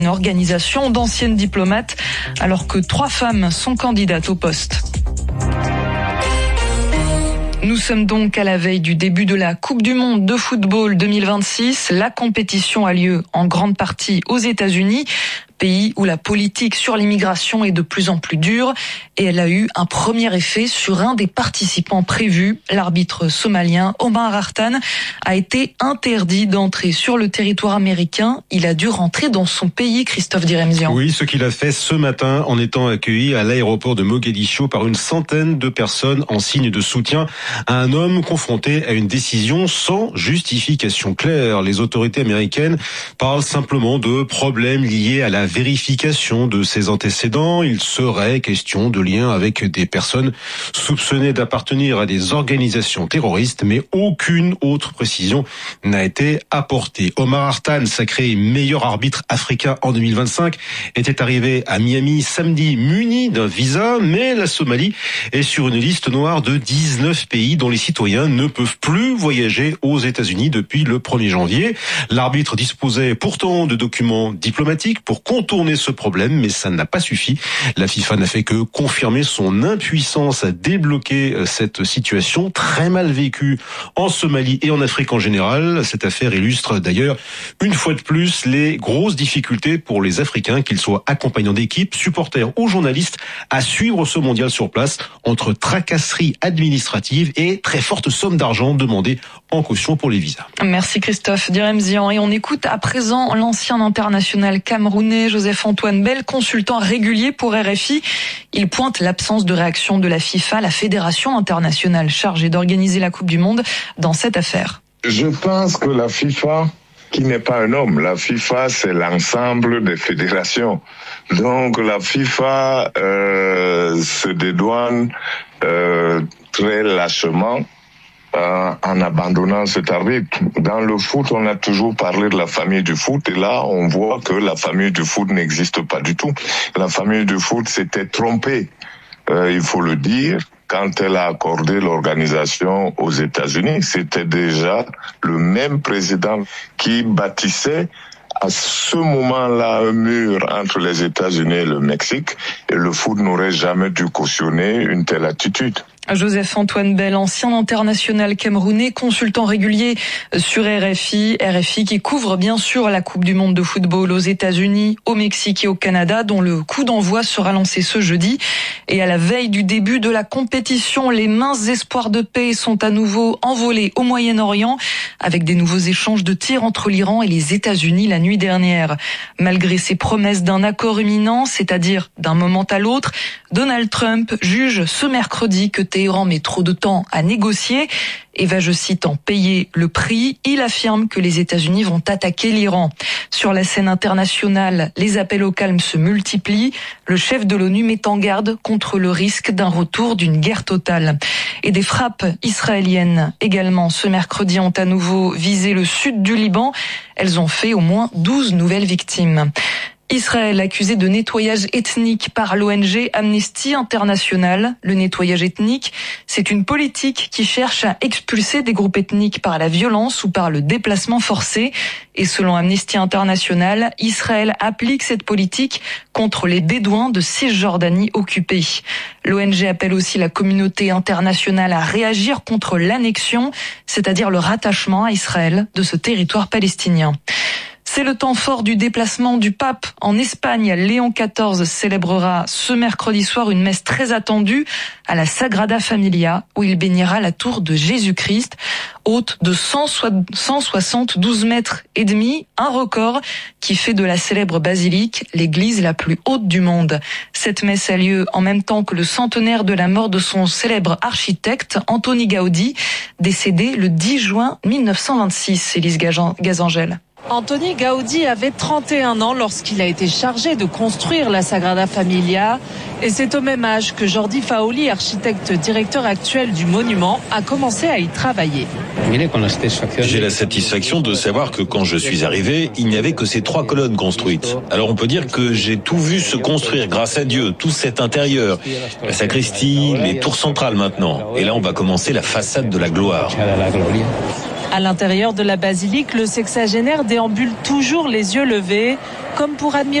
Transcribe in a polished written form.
Une organisation d'anciennes diplomates, alors que 3 femmes sont candidates au poste. Nous sommes donc à la veille du début de la Coupe du Monde de football 2026. La compétition a lieu en grande partie aux États-Unis, pays où la politique sur l'immigration est de plus en plus dure, et elle a eu un premier effet sur un des participants prévus. L'arbitre somalien Omar Hartan a été interdit d'entrer sur le territoire américain. Il a dû rentrer dans son pays, Christophe Diremzian. Oui, ce qu'il a fait ce matin en étant accueilli à l'aéroport de Mogadiscio par une centaine de personnes en signe de soutien à un homme confronté à une décision sans justification claire. Les autorités américaines parlent simplement de problèmes liés à la vérification de ses antécédents. Il serait question de liens avec des personnes soupçonnées d'appartenir à des organisations terroristes, mais aucune autre précision n'a été apportée. Omar Hartan, sacré meilleur arbitre africain en 2025, était arrivé à Miami samedi muni d'un visa, mais la Somalie est sur une liste noire de 19 pays dont les citoyens ne peuvent plus voyager aux États-Unis depuis le 1er janvier. L'arbitre disposait pourtant de documents diplomatiques pour contourner ce problème, mais ça n'a pas suffi. La FIFA n'a fait que confirmer son impuissance à débloquer cette situation très mal vécue en Somalie et en Afrique en général. Cette affaire illustre d'ailleurs une fois de plus les grosses difficultés pour les Africains, qu'ils soient accompagnants d'équipes, supporters ou journalistes, à suivre ce mondial sur place, entre tracasseries administratives et très fortes sommes d'argent demandées en caution pour les visas. Merci Christophe Diremzian. Et on écoute à présent l'ancien international camerounais Joseph-Antoine Bell, consultant régulier pour RFI. Il pointe l'absence de réaction de la FIFA, la fédération internationale chargée d'organiser la Coupe du Monde, dans cette affaire. Je pense que la FIFA, qui n'est pas un homme, la FIFA c'est l'ensemble des fédérations. Donc la FIFA se dédouane très lâchement en abandonnant cet arbitre. Dans le foot, on a toujours parlé de la famille du foot, et là, on voit que la famille du foot n'existe pas du tout. La famille du foot s'était trompée, il faut le dire, quand elle a accordé l'organisation aux États-Unis. C'était déjà le même président qui bâtissait à ce moment-là un mur entre les États-Unis et le Mexique, et le foot n'aurait jamais dû cautionner une telle attitude. Joseph-Antoine Bell, ancien international camerounais, consultant régulier sur RFI qui couvre bien sûr la Coupe du Monde de football aux États-Unis, au Mexique et au Canada, dont le coup d'envoi sera lancé ce jeudi. Et à la veille du début de la compétition, les minces espoirs de paix sont à nouveau envolés au Moyen-Orient, avec des nouveaux échanges de tirs entre l'Iran et les États-Unis la nuit dernière. Malgré ses promesses d'un accord imminent, c'est-à-dire d'un moment à l'autre, Donald Trump juge ce mercredi que Téhéran met trop de temps à négocier et va, je cite, en payer le prix. Il affirme que les États-Unis vont attaquer l'Iran. Sur la scène internationale, les appels au calme se multiplient. Le chef de l'ONU met en garde contre le risque d'un retour d'une guerre totale. Et des frappes israéliennes également ce mercredi ont à nouveau visé le sud du Liban. Elles ont fait au moins 12 nouvelles victimes. Israël accusé de nettoyage ethnique par l'ONG Amnesty International. Le nettoyage ethnique, c'est une politique qui cherche à expulser des groupes ethniques par la violence ou par le déplacement forcé. Et selon Amnesty International, Israël applique cette politique contre les Bédouins de Cisjordanie occupée. L'ONG appelle aussi la communauté internationale à réagir contre l'annexion, c'est-à-dire le rattachement à Israël de ce territoire palestinien. C'est le temps fort du déplacement du pape en Espagne. Léon XIV célébrera ce mercredi soir une messe très attendue à la Sagrada Familia, où il bénira la tour de Jésus-Christ, haute de 172 mètres et demi, un record qui fait de la célèbre basilique l'église la plus haute du monde. Cette messe a lieu en même temps que le centenaire de la mort de son célèbre architecte Antoni Gaudi, décédé le 10 juin 1926. Élise Gazangel. Antoni Gaudi avait 31 ans lorsqu'il a été chargé de construire la Sagrada Familia. Et c'est au même âge que Jordi Faoli, architecte directeur actuel du monument, a commencé à y travailler. J'ai la satisfaction de savoir que quand je suis arrivé, il n'y avait que ces 3 colonnes construites. Alors on peut dire que j'ai tout vu se construire grâce à Dieu, tout cet intérieur. La sacristie, les tours centrales maintenant. Et là on va commencer la façade de la gloire. À l'intérieur de la basilique, le sexagénaire déambule toujours les yeux levés, comme pour admirer